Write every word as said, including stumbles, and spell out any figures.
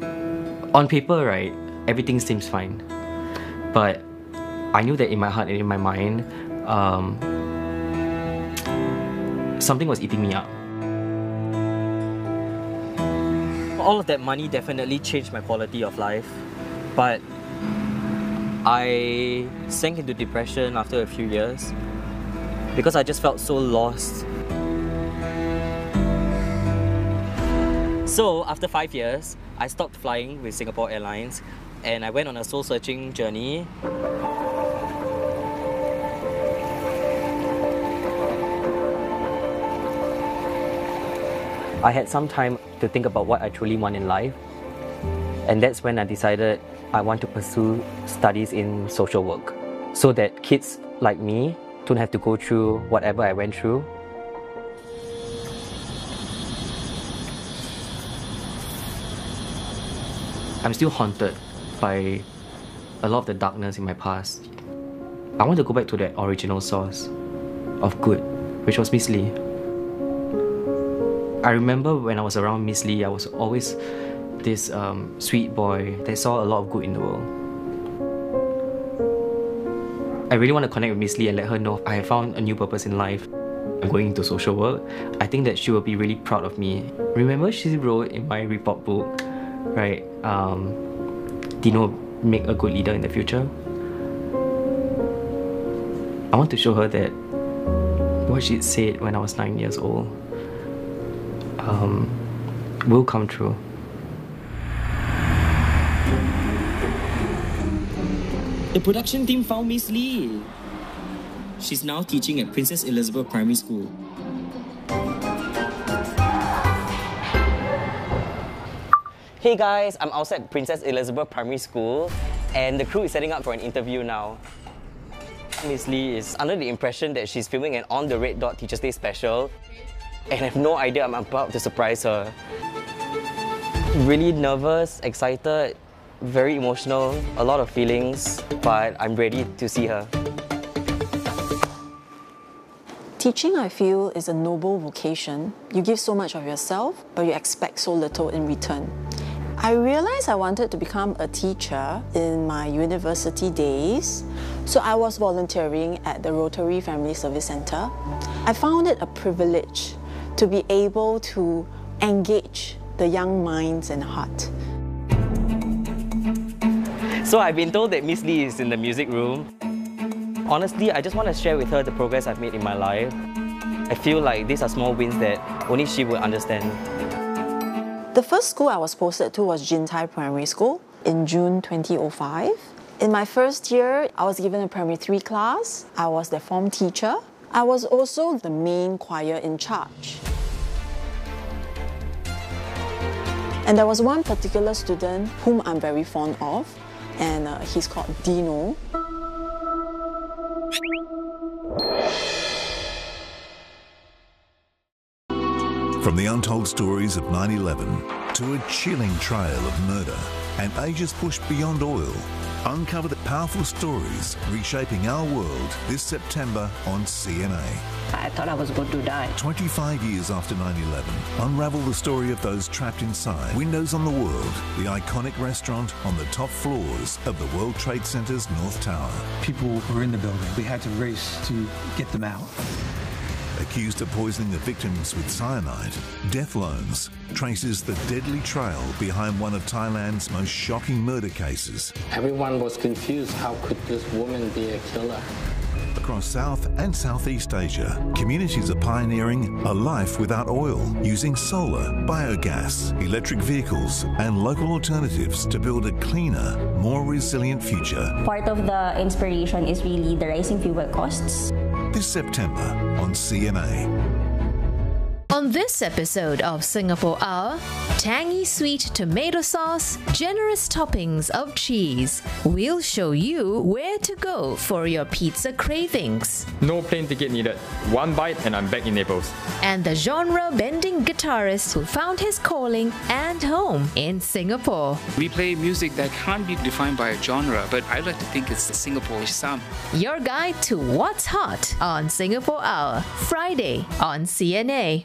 On paper, right, everything seems fine. But I knew that in my heart and in my mind, um, something was eating me up. All of that money definitely changed my quality of life, but I sank into depression after a few years because I just felt so lost. So after five years, I stopped flying with Singapore Airlines and I went on a soul-searching journey. I had some time to think about what I truly want in life, and that's when I decided I want to pursue studies in social work so that kids like me don't have to go through whatever I went through. I'm still haunted by a lot of the darkness in my past. I want to go back to that original source of good, which was Miss Lee. I remember when I was around Miss Lee, I was always this um, sweet boy that saw a lot of good in the world. I really want to connect with Miss Lee and let her know I have found a new purpose in life. I'm going into social work. I think that she will be really proud of me. Remember she wrote in my report book, right, um, Dino, make a good leader in the future. I want to show her that what she said when I was nine years old um, will come true. The production team found Miss Lee. She's now teaching at Princess Elizabeth Primary School. Hey guys, I'm outside Princess Elizabeth Primary School and the crew is setting up for an interview now. Miss Lee is under the impression that she's filming an On the Red Dot Teacher's Day special and I have no idea I'm about to surprise her. Really nervous, excited, very emotional, a lot of feelings, but I'm ready to see her. Teaching, I feel, is a noble vocation. You give so much of yourself, but you expect so little in return. I realized I wanted to become a teacher in my university days, so I was volunteering at the Rotary Family Service Centre. I found it a privilege to be able to engage the young minds and heart. So I've been told that Miss Lee is in the music room. Honestly, I just want to share with her the progress I've made in my life. I feel like these are small wins that only she would understand. The first school I was posted to was Jin Tai Primary School in June twenty oh five. In my first year, I was given a primary three class. I was their form teacher. I was also the main choir in charge. And there was one particular student whom I'm very fond of, and uh, he's called Dino. From the untold stories of nine eleven to a chilling trail of murder and ages pushed beyond oil, uncover the powerful stories reshaping our world this September on C N A. I thought I was going to die. twenty-five years after nine eleven, unravel the story of those trapped inside Windows on the World, the iconic restaurant on the top floors of the World Trade Center's North Tower. People were in the building. We had to race to get them out. Accused of poisoning the victims with cyanide, Death Loans traces the deadly trail behind one of Thailand's most shocking murder cases. Everyone was confused. How could this woman be a killer? Across South and Southeast Asia, communities are pioneering a life without oil, using solar, biogas, electric vehicles and local alternatives to build a cleaner, more resilient future. Part of the inspiration is really the rising fuel costs. This September on C N A. On this episode of Singapore Hour, tangy sweet tomato sauce, generous toppings of cheese. We'll show you where to go for your pizza cravings. No plane ticket needed. One bite and I'm back in Naples. And the genre-bending guitarist who found his calling and home in Singapore. We play music that can't be defined by a genre, but I like to think it's the Singapore sound. Your guide to what's hot on Singapore Hour, Friday on C N A.